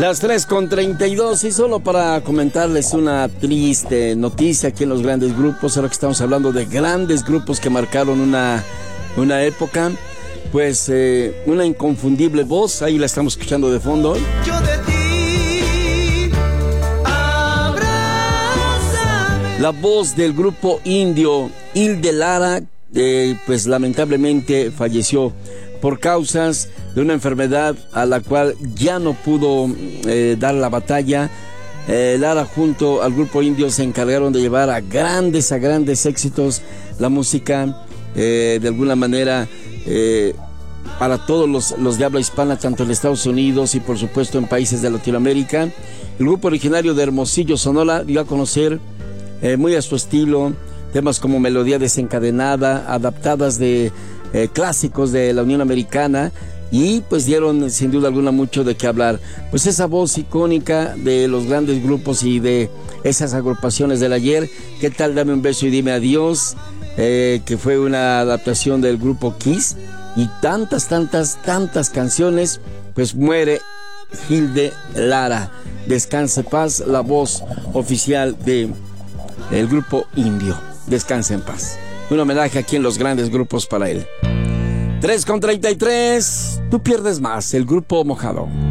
Las 3:32 y solo para comentarles una triste noticia aquí en los grandes grupos, ahora que estamos hablando de grandes grupos que marcaron una época, pues una inconfundible voz, ahí la estamos escuchando de fondo. Yo de ti, abrázame. La voz del grupo indio, Hilde Lara, pues lamentablemente falleció por causas de una enfermedad a la cual ya no pudo dar la batalla. Lara junto al grupo indio se encargaron de llevar a grandes éxitos la música, de alguna manera para todos los de habla hispana, tanto en Estados Unidos y por supuesto en países de Latinoamérica. El grupo originario de Hermosillo, Sonora, dio a conocer muy a su estilo temas como Melodía Desencadenada, adaptadas de clásicos de la Unión Americana, y pues dieron sin duda alguna mucho de qué hablar. Pues esa voz icónica de los grandes grupos y de esas agrupaciones del ayer. ¿Qué tal Dame un beso y dime adiós? Que fue una adaptación del grupo Kiss, y tantas canciones. Pues muere Hilde Lara, descanse en paz, la voz oficial de el grupo indio. Descanse en paz. Un homenaje aquí en los grandes grupos para él. 3:33, tú pierdes más, el grupo Mojado.